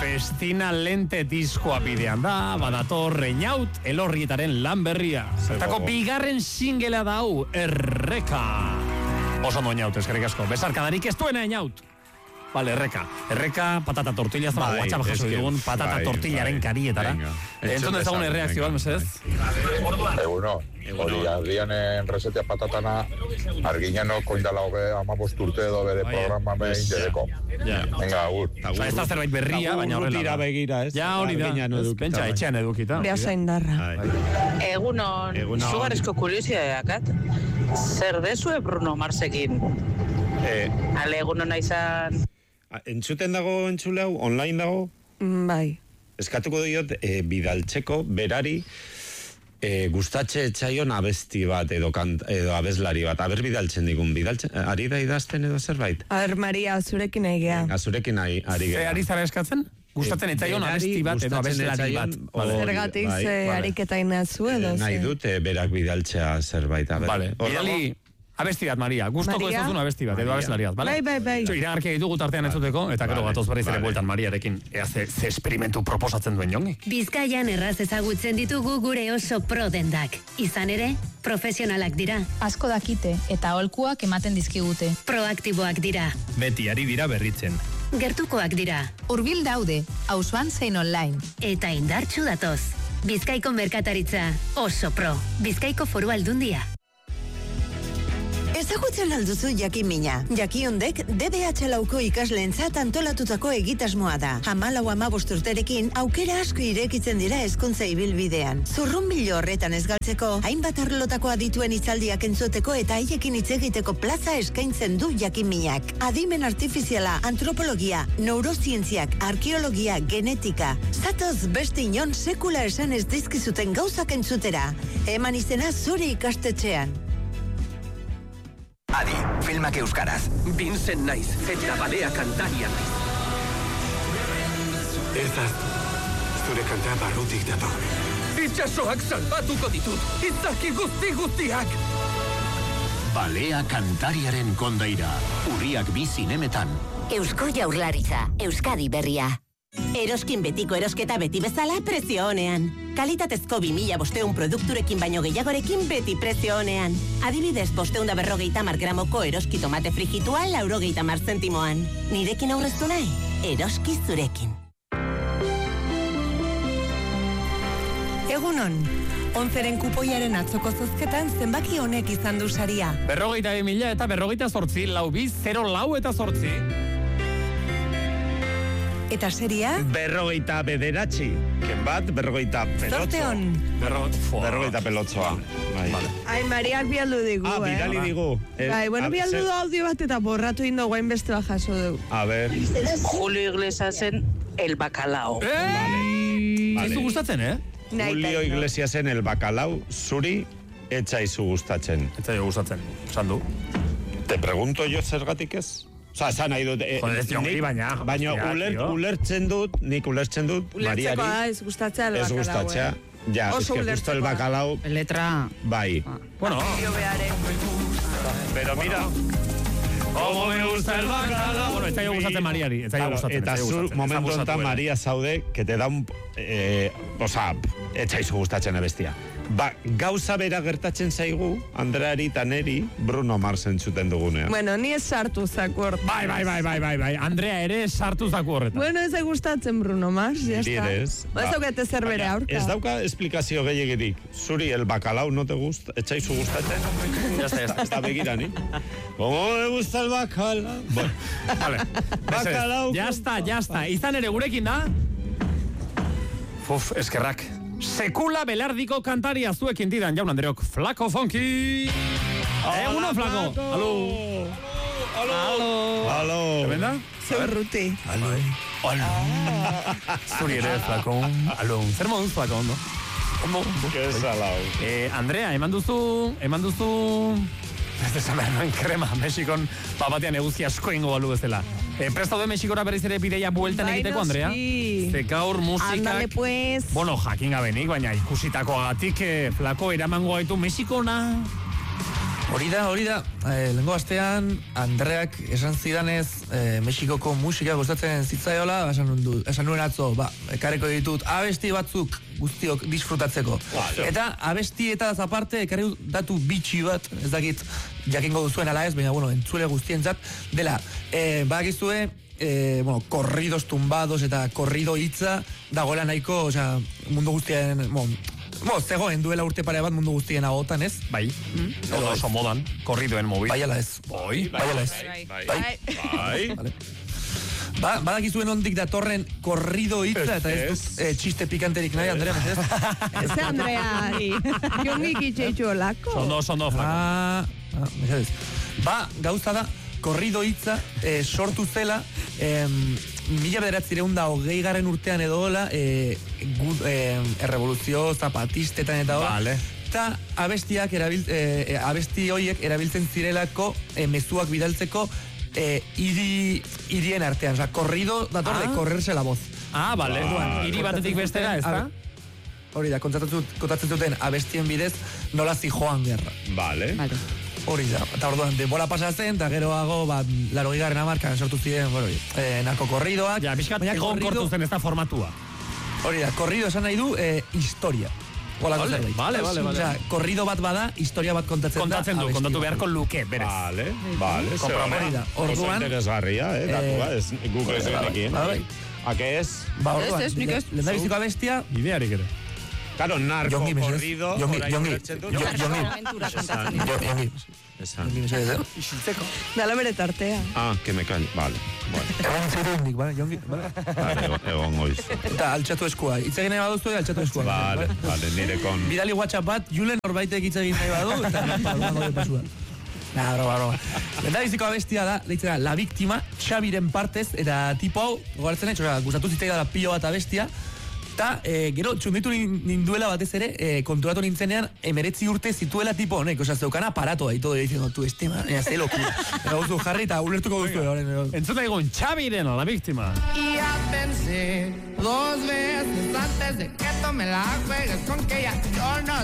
Festina Lente diskoa bidean da, badator Reinaut Elorrietaren lan berria. Zertako bigarren singelea da hau, Erreka. Oso ondo Einaut, eskerrik asko. Besarkadarik ez duena Einaut. Vale, Erreka, patata tortilla, zama guatxaba jaso dugun, patata tortillaren karietara. Entzun dezagun erreakzio bat, mesedez? Eguno, hori argianen resetea patatana, arginano koindala hoge 15 urte edo bere programa behin dedeko. Venga, agur. Ez da zerbait berria, baina horrela. Tira begira, ez? Ja, hori da. Pentsa, etxean edukita. Beasa indarra. Egunon, sugarezko kuriosidadeakat. Zer dezue Bruno Marsekin? Ale, egunon naizan... Entzuten dago entzule hau, online dago? Bai. Eskatuko diot, bidaltzeko, berari, gustatxe etxaion abesti bat edo abeslari bat. Aber bidaltzen digun, ari da idazten edo zerbait? Aber, Maria, zurekin nahi geha. Zurekin ari geha. Ze ari zara eskatzen? Gustatzen etxaion abesti bat edo abeslari bat. Zergatik, ze ariketain nazu edo? Nahi dut, berak bidaltzea zerbait. Vale, bidali... Abesti bat, Maria. Gustoko ez duzun abesti bat, edo abeslari bat, bale? Bai. Iragarkia ditugu tartean entzuteko, eta gero gatoz berriz ere bueltan Mariarekin. Ea ze esperimentu proposatzen duen jongi. Bizkaian erraz ezagutzen ditugu gure oso pro dendak. Izan ere, profesionalak dira. Asko dakite, eta aholkuak ematen dizkigute. Proaktiboak dira. Beti ari dira berritzen. Gertukoak dira. Hurbil daude, auzoan zein online. Eta indartsu datoz. Bizkaiko merkataritza oso pro. Bizkaiko Foru Aldundia. Ezagutzen alduzu Jakimina. Jakiondek DBH lauko ikasleentzat antolatutako egitasmoa da. 14-15 urterekin aukera asko irekitzen dira hezkuntza ibilbidean. Zurrunbilo horretan ez galtzeko, hainbat arlotako adituen hitzaldiak entzuteko eta haiekin hitz egiteko plaza eskaintzen du Jakiminak. Adimen artifiziala, antropologia, neurozientziak, arkeologia, genetika. Zatoz beste inon sekula esan ez dizkizuten gauzak entzutera. Eman izena zure ikastetxean. Adi, filmak euskaraz. Vincent naiz, eta balea kantaria naiz. Ez aztu, zure kantea barrutik dator. Itxasoak salbatuko ditut, itzaki guztiak! Balea kantariaren kondaira, Urriak 2 zinemetan. Eusko Jaurlaritza, Euskadi berria. Eroskin betiko erosketa beti bezala prezio honean. Kalitatezko 2500 produkturekin baino gehiagorekin beti prezio honean. Adibidez, 550 gramoko eroski tomate frijitua 90 zentimoan. Nirekin aurreztu nahi? Eroski zurekin. Egunon, onzeren kupoiaren atzoko zozketan zenbaki honek izan du saria. 42.000 eta 48, lau bi, 0 lau eta 8. Eta seria? 49, kenbat, 40 pelotzo. Zorteon. 40 pelotzoa. Ai, Mariak bialdu digu, bidali digu. Bai, bueno, bialdu du audio bat eta borratu indo guain beste bajaso dugu. A ver. Julio Iglesiasen El Bacalao. Ez du gustatzen, Julio Iglesiasen El Bacalao, zuri etxaizu gustatzen. Etxaizu gustatzen, esan du. Te pregunto yo zergatik ez? Osa, esan nahi dut... Baina ulertzen dut, nik ulertzen dut, Mariari... Ulertzeko da, ez gustatzea el bacalao. Ez gustatzea, ja, ez que justo el bacalao... Letra... Bai. Bueno... Pero mira... Como me gusta el bacalao... Bueno, ez zailo gustatzen Mariari, ez zailo gustatzen. Eta zu, momentu enten Maria zaude, que te da un... Osa, etxaizu gustatzen abestia. Ba, gauza bera gertatzen zaigu, Andreari eta neri, Bruno Mars entzuten dugunean. Bueno, ni ez sartu zaku horretan. Bai. Andrea ere sartu zaku horretan. Bueno, ez gustatzen Bruno Mars, ya está. Ez daukate zer bere aurka. Ez dauka esplikazio gehiagirik. Zuri, el bacalao no te gusta, etxaizu gustatzen? Ya está. Eta begira, ni? Como me gusta el bacalao. Bueno, vale. Bacalao. Ya está. Izan ere gurekin da? Eskerrak. Sekula belardiko kantaria zuekin didan jaun Andreok, Flaco Funky. Eguno, Flaco. Aló. ¿Benda? Zeu ruti. Aló. Zuri ere, Flaco. Aló. Zer moduz, Flaco, ondo? Que salau. Andrea, eman duzu... Ez desamernoen krema, Mexikon batean eguzki asko ingo balu bezala. Prestaude Mexikora berriz ere bideia bueltan egiteko, Andrea? Ze gaur musikak... Ándale, pues... Bueno, jakin gabenik, baina ikusitako agatik, Flaco eramango gaitu Mexikona. Hori da. Lehengo astean, Andreak esan zidanez, Mexikoko musika gustatzen zitzaiola, esan nuen atzo, ekarriko ditut abesti batzuk guztiok disfrutatzeko. Eta abesti eta aparte, ekarri datu bitxi bat, ez dakit jakingo duzuen ala ez, baina, entzule guztientzat, dela, bakizue, corridos tumbados eta corrido hitza dagoela nahiko, mundu guztien, zegoen duela urte pare bat mundu guztien agotan, ez? Bai. Oso modan, korridoen mobil. Bai ala ez. Bai. Badakizuen ondik datorren korrido hitza, eta ez txiste pikanterik nahi, Andrea, ez? Ez, Andrea, jongik itxeitxu olako. Sondo, flako. Gauza da, korrido hitza sortu zela, 1920 urtean edola, errevoluzio zapatistetan eta hola. Eta abesti horiek erabiltzen zirelako mezuak bidaltzeko hirien artean. Korrido dator de correrse la voz. Bale. Hiri batetik bestera, ez da? Hori da, kontatzen zuten abestien bidez nola zijoan gerra. Bale. Hori da, eta orduan, denbora pasa zen, eta geroago, 80. hamarkan sortu ziren, narko korridoak. Ja, bizkat egon kortu zen ez da formatua. Hori da, korrido esan nahi du, historia. Vale. Korrido bat bada, historia bat kontatzen da. Kontatu beharko luke, berez. Vale. Oso interesgarria, datua, ez Google zenekin. Ake ez? Lehendabiziko abestia. Idearik ere. Claro, narco, corrido... Jongi. Dala bere tartea. Que me callo, vale. Egon zirundik, vale, Jongi. Egon goiz. Eta altxatu eskua. Itzegin nahi baduztu, altxatu eskua. Vale, nire kon... Bidali WhatsApp bat, Julen horbaitek itzegin nahi badu, eta gode pasua. Broma. Lehendabiziko abestia da, leitzera, La Víctima, Xabiren partez, eta tipo hau, gogartzen gustatu zitzaida da pilo bat abestia, eta gero txunditu ninduela batez ere, konturatu nintzenean 19 urte zituela tipo honek, zeukan aparato da, todo diciendo, tu estima, ze locura. Eta guztu jarri eta ulertuko guztu. Entzuna egon, Xabiren, La Víctima. Y ya pensé 2 veces antes de que tú me la juegues con que ya yo no